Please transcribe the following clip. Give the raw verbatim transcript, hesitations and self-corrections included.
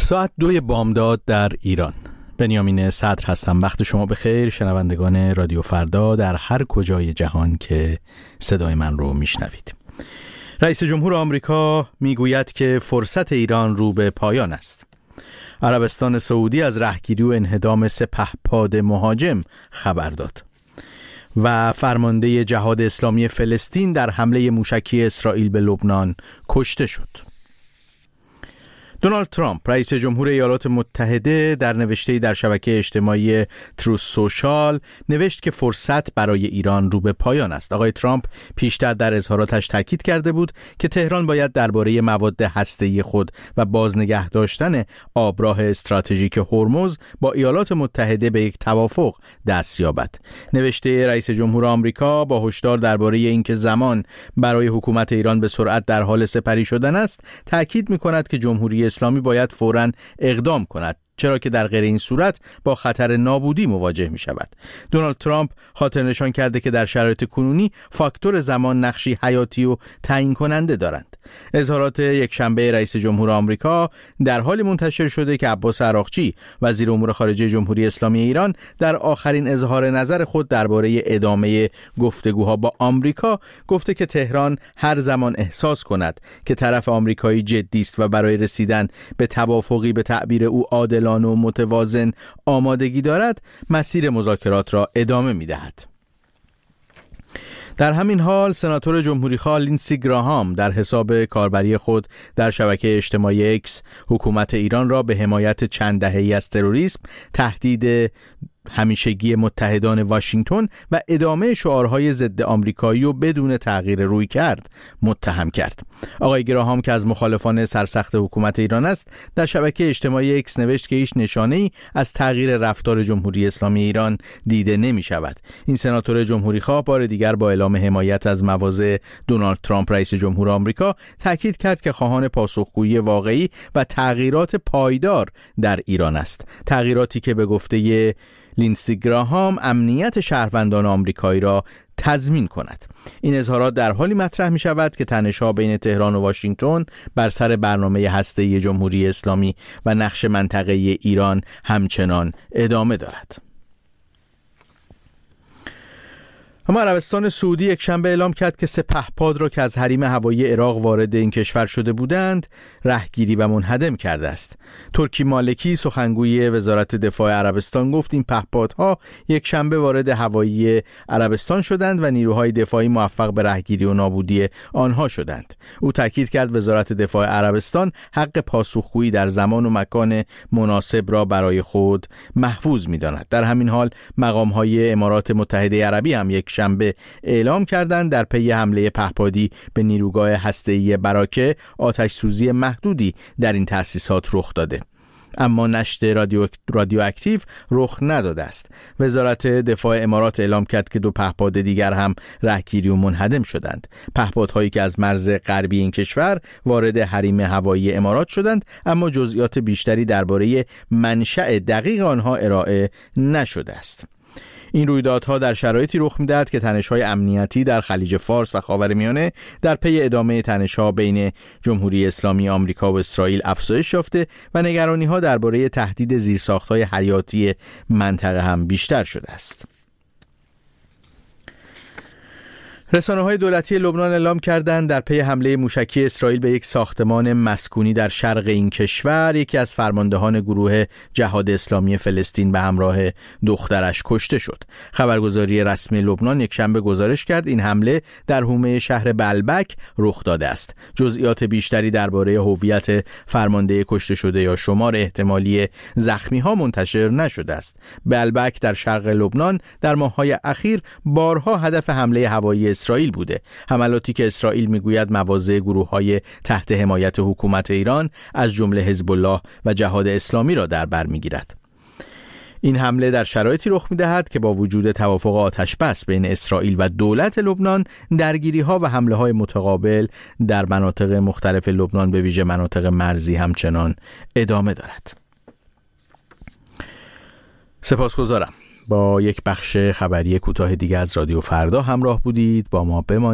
ساعت دوی بامداد در ایران. بنیامین صدر هستم. وقت شما بخیر شنوندگان رادیو فردا در هر کجای جهان که صدای من رو میشنوید. رئیس جمهور آمریکا میگوید که فرصت ایران رو به پایان است. عربستان سعودی از رهگیری و انهدام سپهپاد مهاجم خبر داد. و فرمانده جهاد اسلامی فلسطین در حمله موشکی اسرائیل به لبنان کشته شد. دونالد ترامپ رئیس جمهور ایالات متحده در نوشته‌ای در شبکه اجتماعی تروث سوشال نوشت که فرصت برای ایران رو به پایان است. آقای ترامپ پیشتر در اظهاراتش تاکید کرده بود که تهران باید درباره مواد هسته‌ای خود و بازنگه داشتن آبراه استراتژیک هرمز با ایالات متحده به یک توافق دست یابد. نوشته رئیس جمهور آمریکا با هشدار درباره اینکه زمان برای حکومت ایران به سرعت در حال سپری شدن است، تاکید می‌کند که جمهوری اسلامی باید فوراً اقدام کند، چرا که در غیر این صورت با خطر نابودی مواجه می شود. دونالد ترامپ خاطر نشان کرده که در شرایط کنونی فاکتور زمان نقشی حیاتی و تعیین کننده دارند. اظهارات یک شنبه رئیس جمهور آمریکا در حالی منتشر شده که عباس عراقچی وزیر امور خارجه جمهوری اسلامی ایران در آخرین اظهار نظر خود درباره ادامه گفتگوها با آمریکا گفته که تهران هر زمان احساس کند که طرف آمریکایی جدی است و برای رسیدن به توافقی به تعبیر او عادلانه و متوازن آمادگی دارد، مسیر مذاکرات را ادامه می‌دهد. در همین حال سناتور جمهوری‌خواه لینسی گراهام در حساب کاربری خود در شبکه اجتماعی اکس حکومت ایران را به حمایت چند دهه‌ای از تروریسم، تهدید همیشگی متحدان واشنگتن و ادامه شعارهای ضد آمریکایی و بدون تغییر روی کرد متهم کرد. آقای گراهام که از مخالفان سرسخت حکومت ایران است، در شبکه اجتماعی اکس نوشت که هیچ نشانه‌ای از تغییر رفتار جمهوری اسلامی ایران دیده نمی شود. این سناتور جمهوری خواه بار دیگر با اعلام حمایت از مواضع دونالد ترامپ رئیس جمهور آمریکا تاکید کرد که خواهان پاسخگویی واقعی و تغییرات پایدار در ایران است. تغییراتی که به گفته لینسی گراهام امنیت شهروندان آمریکایی را تضمین کند. این اظهارات در حالی مطرح می شود که تنش‌ها بین تهران و واشنگتن بر سر برنامه هسته‌ای جمهوری اسلامی و نقش منطقه ایران همچنان ادامه دارد. اما عربستان سعودی یک شنبه اعلام کرد که سپهپاد را که از حریم هوایی عراق وارد این کشور شده بودند رهگیری و منهدم کرده است. ترکی مالکی سخنگوی وزارت دفاع عربستان گفت این پهپادها یک شنبه وارد هوایی عربستان شدند و نیروهای دفاعی موفق به رهگیری و نابودی آنها شدند. او تاکید کرد وزارت دفاع عربستان حق پاسخگویی در زمان و مکان مناسب را برای خود محفوظ می‌داند. در همین حال مقام‌های امارات متحده عربی هم یک شنبه اعلام کردند در پی حمله پهپادی به نیروگاه هسته‌ای براکه آتش سوزی محدودی در این تأسیسات رخ داده، اما نشت رادیو رادیواکتیو رخ نداده است. وزارت دفاع امارات اعلام کرد که دو پهپاد دیگر هم رهگیری و منهدم شدند. پهپادهایی که از مرز غربی این کشور وارد حریم هوایی امارات شدند، اما جزئیات بیشتری درباره منشأ دقیق آنها ارائه نشده است. این رویدادها در شرایطی رخ می‌دهد که تنش‌های امنیتی در خلیج فارس و خاورمیانه در پی ادامه تنش‌ها بین جمهوری اسلامی آمریکا و اسرائیل افزایش یافته و نگرانی‌ها درباره تهدید زیرساخت‌های حیاتی منطقه هم بیشتر شده است. رسانه‌های دولتی لبنان اعلام کردند در پی حمله موشکی اسرائیل به یک ساختمان مسکونی در شرق این کشور یکی از فرماندهان گروه جهاد اسلامی فلسطین به همراه دخترش کشته شد. خبرگزاری رسمی لبنان یک شنبه گزارش کرد این حمله در حومه شهر بلبک رخ داده است. جزئیات بیشتری درباره هویت فرمانده کشته شده یا شمار احتمالی زخمی‌ها منتشر نشده است. بلبک در شرق لبنان در ماه‌های اخیر بارها هدف حمله هوایی اسرائیل بوده. حملاتی که اسرائیل میگوید مواضع گروه‌های تحت حمایت حکومت ایران از جمله حزب الله و جهاد اسلامی را در بر میگیرد. این حمله در شرایطی رخ می‌دهد که با وجود توافق آتش‌بس بین اسرائیل و دولت لبنان، درگیری‌ها و حمله‌های متقابل در مناطق مختلف لبنان به ویژه مناطق مرزی همچنان ادامه دارد. سپاسگزارم. با یک بخش خبری کوتاه دیگه از رادیو فردا همراه بودید. با ما بمانید.